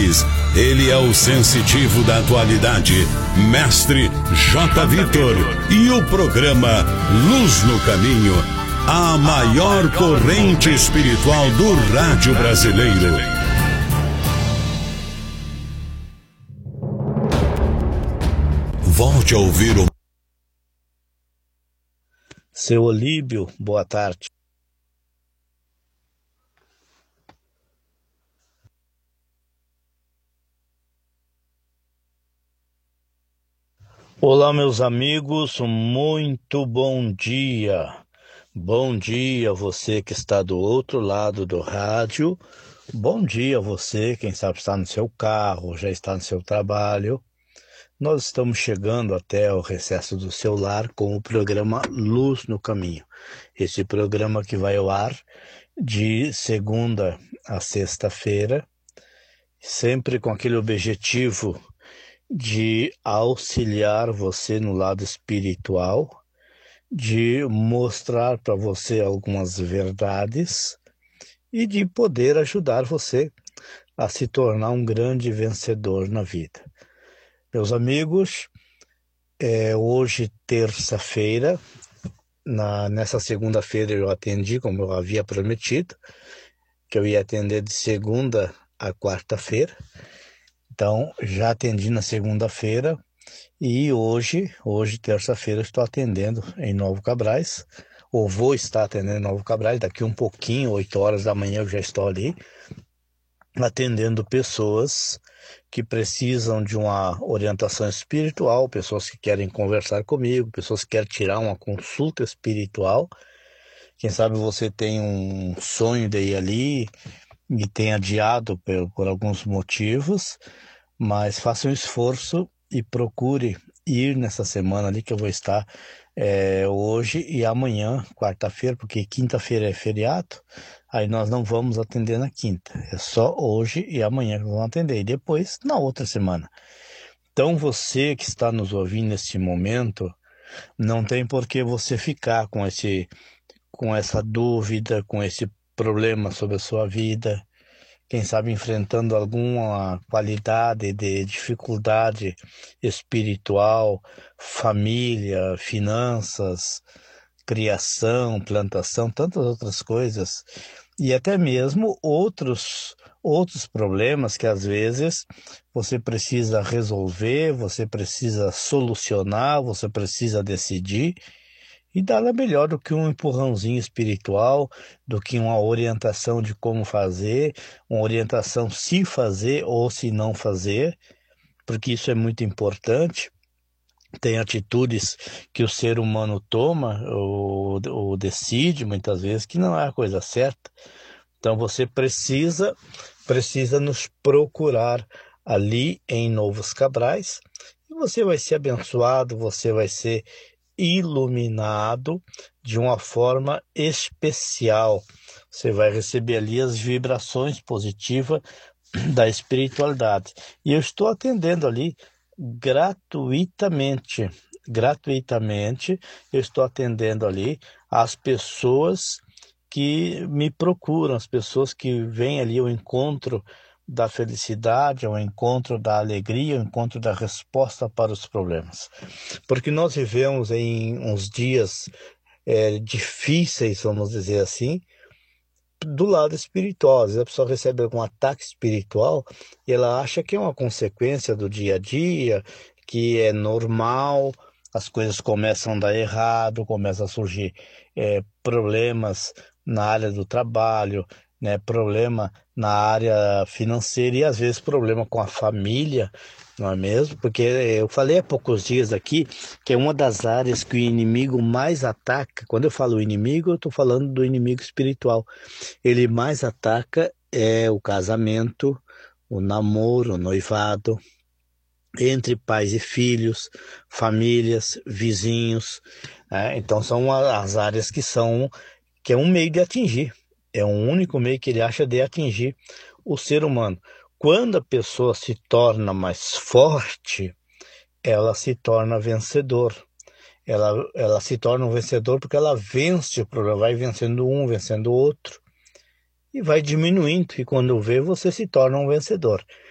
Soares. Ele é o sensitivo da atualidade, Mestre J. Vitor. E o programa Luz no Caminho, a maior corrente espiritual do rádio brasileiro. Volte a ouvir o... Seu Olíbio, boa tarde. Olá, meus amigos, muito bom dia. Bom dia você que está do outro lado do rádio. Bom dia você, quem sabe está no seu carro, já está no seu trabalho. Nós estamos chegando até o recesso do seu lar com o programa Luz no Caminho. Esse programa que vai ao ar de segunda a sexta-feira, sempre com aquele objetivo de auxiliar você no lado espiritual, de mostrar para você algumas verdades e de poder ajudar você a se tornar um grande vencedor na vida. Meus amigos, hoje, terça-feira, nessa segunda-feira eu atendi, como eu havia prometido, que eu ia atender de segunda a quarta-feira. Então, já atendi na segunda-feira e hoje, terça-feira, estou atendendo em Novo Cabrais, ou vou estar atendendo em Novo Cabrais, daqui um pouquinho, 8 horas da manhã eu já estou ali, atendendo pessoas que precisam de uma orientação espiritual, pessoas que querem conversar comigo, pessoas que querem tirar uma consulta espiritual. Quem sabe você tem um sonho de ir ali e tem adiado por alguns motivos, mas faça um esforço e procure ir nessa semana ali que eu vou estar hoje e amanhã, quarta-feira, porque quinta-feira é feriado, aí nós não vamos atender na quinta, é só hoje e amanhã que vamos atender, e depois na outra semana. Então você que está nos ouvindo nesse momento, não tem por que você ficar com essa dúvida, com esse problema sobre a sua vida, quem sabe enfrentando alguma qualidade de dificuldade espiritual, família, finanças, criação, plantação, tantas outras coisas, e até mesmo outros problemas que às vezes você precisa resolver, você precisa solucionar, você precisa decidir. E nada melhor do que um empurrãozinho espiritual, do que uma orientação de como fazer, uma orientação se fazer ou se não fazer, porque isso é muito importante. Tem atitudes que o ser humano toma ou decide muitas vezes que não é a coisa certa. Então você precisa nos procurar ali em Novos Cabrais e você vai ser abençoado, você vai ser iluminado de uma forma especial. Você vai receber ali as vibrações positivas da espiritualidade. E eu estou atendendo ali gratuitamente. Eu estou atendendo ali as pessoas que me procuram, as pessoas que vêm ali ao encontro da felicidade, ao encontro da alegria, ao encontro da resposta para os problemas. Porque nós vivemos em uns dias difíceis, vamos dizer assim, do lado espiritual. Às vezes a pessoa recebe algum ataque espiritual e ela acha que é uma consequência do dia a dia, que é normal, as coisas começam a dar errado, começam a surgir problemas na área do trabalho, né, problema na área financeira e às vezes problema com a família, não é mesmo? Porque eu falei há poucos dias aqui que é uma das áreas que o inimigo mais ataca. Quando eu falo inimigo, eu estou falando do inimigo espiritual. Ele mais ataca o casamento, o namoro, o noivado, entre pais e filhos, famílias, vizinhos. Então são as áreas que é um meio de atingir. É um único meio que ele acha de atingir o ser humano. Quando a pessoa se torna mais forte, ela se torna vencedor. Ela se torna um vencedor porque ela vence o problema, vai vencendo um, vencendo o outro, e vai diminuindo, e quando vê, você se torna um vencedor.